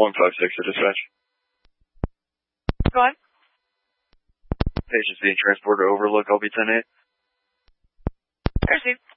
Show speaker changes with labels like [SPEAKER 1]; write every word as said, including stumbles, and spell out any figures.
[SPEAKER 1] one five six to dispatch.
[SPEAKER 2] Go on.
[SPEAKER 1] Patient's being transported to Overlook. I'll be ten eight.
[SPEAKER 2] Received.